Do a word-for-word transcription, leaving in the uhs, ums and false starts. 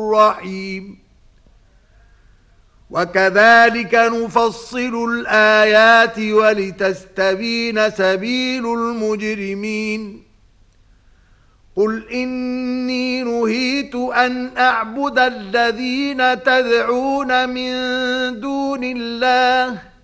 رحيم وكذلك نفصل الآيات ولتستبين سبيل المجرمين قل إني نهيت أن أعبد الذين تدعون من دون الله